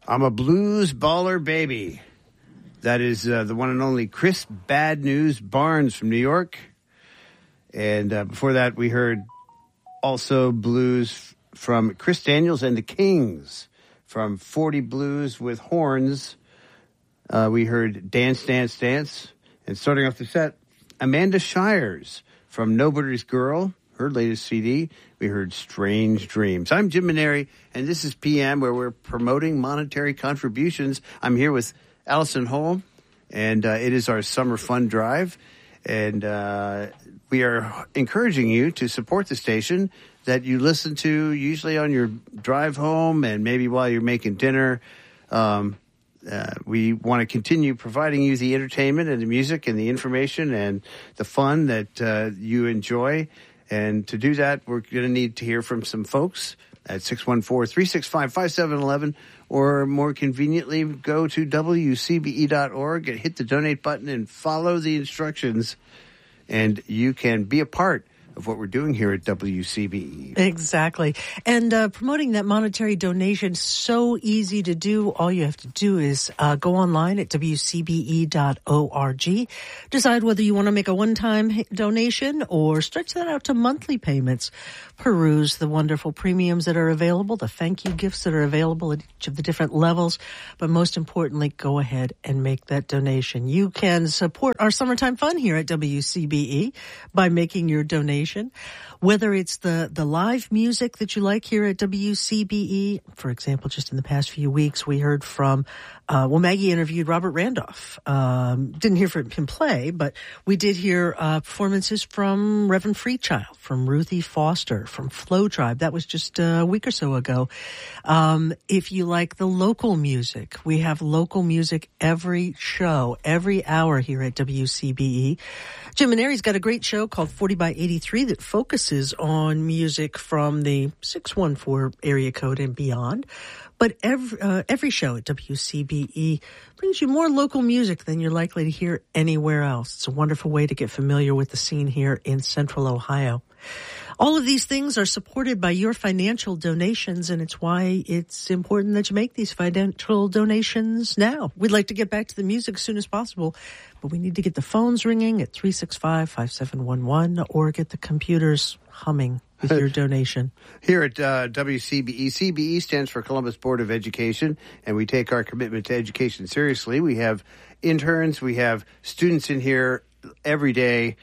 I'm a blues baller baby. That is the one and only Chris Bad News Barnes from New York. And before that, we heard also blues from Chris Daniels and the Kings from 40 Blues with Horns. We heard Dance, Dance, Dance. And starting off the set, Amanda Shires from Nobody's Girl, her latest CD. We heard Strange Dreams. I'm Jim Maneri, and this is PM, where we're promoting monetary contributions. I'm here with Allison Holm, and it is our summer fun drive. And we are encouraging you to support the station that you listen to usually on your drive home and maybe while you're making dinner. We want to continue providing you the entertainment and the music and the information and the fun that you enjoy. And to do that, we're going to need to hear from some folks at 614-365-5711, or more conveniently, go to WCBE.org and hit the donate button and follow the instructions, and you can be a part of what we're doing here at WCBE. Exactly. And promoting that monetary donation, so easy to do. All you have to do is go online at WCBE.org. Decide whether you want to make a one-time donation or stretch that out to monthly payments. Peruse the wonderful premiums that are available, the thank you gifts that are available at each of the different levels. But most importantly, go ahead and make that donation. You can support our summertime fun here at WCBE by making your donation. Whether it's the live music that you like here at WCBE, for example, just in the past few weeks, we heard from, Maggie interviewed Robert Randolph. Didn't hear from him play, but we did hear performances from Reverend Freechild, from Ruthie Foster, from Flow Tribe. That was just a week or so ago. If you like the local music, we have local music every show, every hour here at WCBE. Jim Maneri's got a great show called 40 by 83 that focuses on music from the 614 area code and beyond. But every show at WCBE brings you more local music than you're likely to hear anywhere else. It's a wonderful way to get familiar with the scene here in Central Ohio. All of these things are supported by your financial donations, and it's why it's important that you make these financial donations now. We'd like to get back to the music as soon as possible, but we need to get the phones ringing at 365-5711 or get the computers humming with your donation. Here at WCBE, CBE stands for Columbus Board of Education, and we take our commitment to education seriously. We have interns, we have students in here every day.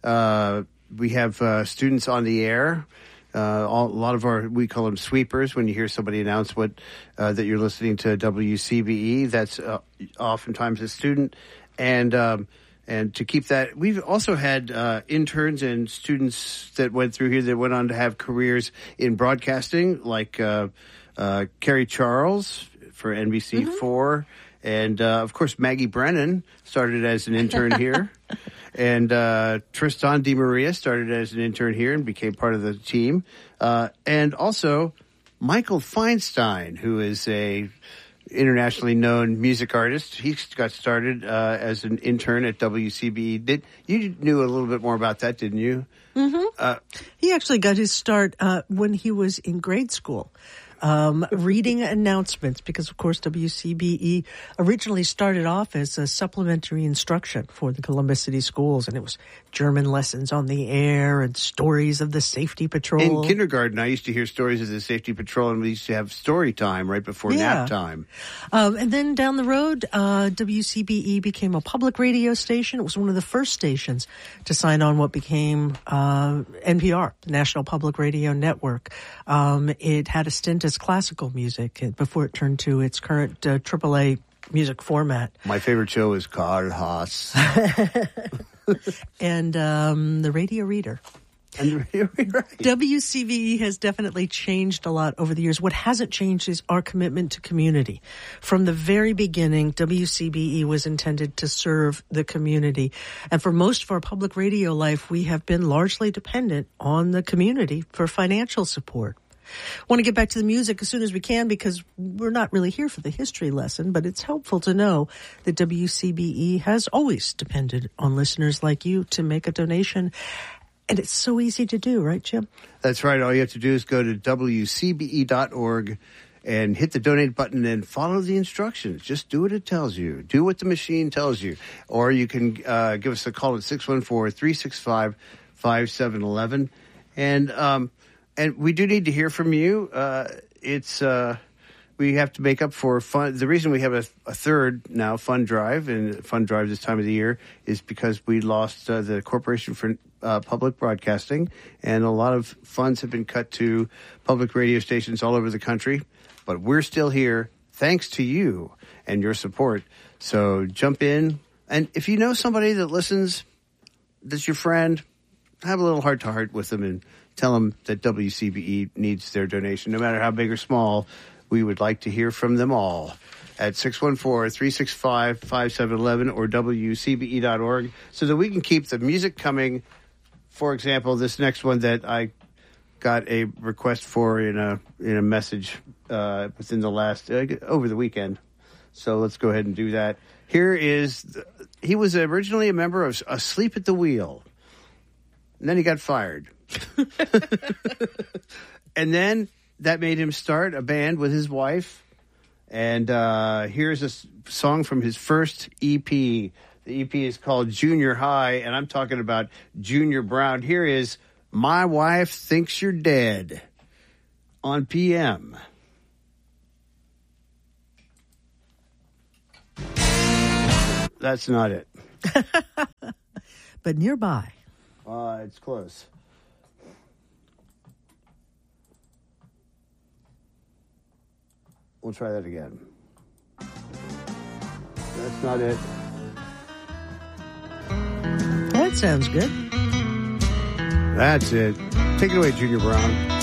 We have students on the air. A lot of we call them sweepers. When you hear somebody announce what that you're listening to WCBE, that's oftentimes a student. And to keep that, we've also had interns and students that went through here that went on to have careers in broadcasting, like Carrie Charles for NBC4. And, of course, Maggie Brennan started as an intern here. And Tristan DeMaria started as an intern here and became part of the team. And also Michael Feinstein, who is a internationally known music artist. He got started as an intern at WCBE. You knew a little bit more about that, didn't you? Mm-hmm. He actually got his start when he was in grade school. Reading announcements, because, of course, WCBE originally started off as a supplementary instruction for the Columbus City schools, and it was German lessons on the air and stories of the Safety Patrol. In kindergarten, I used to hear stories of the Safety Patrol, and we used to have story time right before nap time. And then down the road, WCBE became a public radio station. It was one of the first stations to sign on what became NPR, the National Public Radio Network. It had a stint as classical music before it turned to its current AAA music format. My favorite show is Karl Haas. And the Radio Reader. And right. WCBE has definitely changed a lot over the years. What hasn't changed is our commitment to community. From the very beginning, WCBE was intended to serve the community. And for most of our public radio life, we have been largely dependent on the community for financial support. Want to get back to the music as soon as we can because we're not really here for the history lesson, but it's helpful to know that WCBE has always depended on listeners like you to make a donation. And it's so easy to do, right, Jim? That's right. All you have to do is go to WCBE.org and hit the donate button and follow the instructions. Just do what it tells you. Do what the machine tells you. Or you can give us a call at 614-365-5711. And we do need to hear from you. We have to make up for fun. The reason we have a third now fund drive, and fund drive this time of the year, is because we lost the Corporation for Public Broadcasting, and a lot of funds have been cut to public radio stations all over the country. But we're still here thanks to you and your support. So jump in. And if you know somebody that listens, that's your friend, have a little heart-to-heart with them and tell them that WCBE needs their donation, no matter how big or small. We would like to hear from them all at 614-365-5711 or WCBE.org so that we can keep the music coming. For example, this next one that I got a request for in a message within the last over the weekend. So let's go ahead and do that. Here is he was originally a member of Asleep at the Wheel, and then he got fired, and then that made him start a band with his wife. And here's a song from his first EP. The EP is called Junior High, and I'm talking about Junior Brown. Here is My Wife Thinks You're Dead on PM. That's not it. But nearby. It's close. We'll try that again. That's not it. That sounds good. That's it. Take it away, Junior Brown.